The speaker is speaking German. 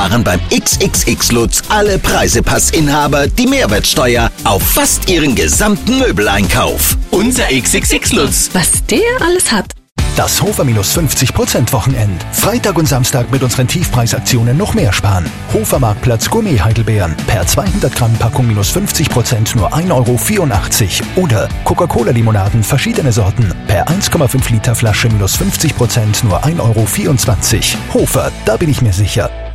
sparen beim XXX Lutz alle Preisepassinhaber die Mehrwertsteuer auf fast ihren gesamten Möbeleinkauf. Unser XXX Lutz. Was der alles hat. Das Hofer minus 50% Wochenend. Freitag und Samstag mit unseren Tiefpreisaktionen noch mehr sparen. Hofer Marktplatz Gourmet Heidelbeeren. Per 200 Gramm Packung minus 50% nur 1,84 €. Oder Coca-Cola Limonaden verschiedene Sorten. Per 1,5 Liter Flasche minus 50% nur 1,24 €. Hofer, da bin ich mir sicher.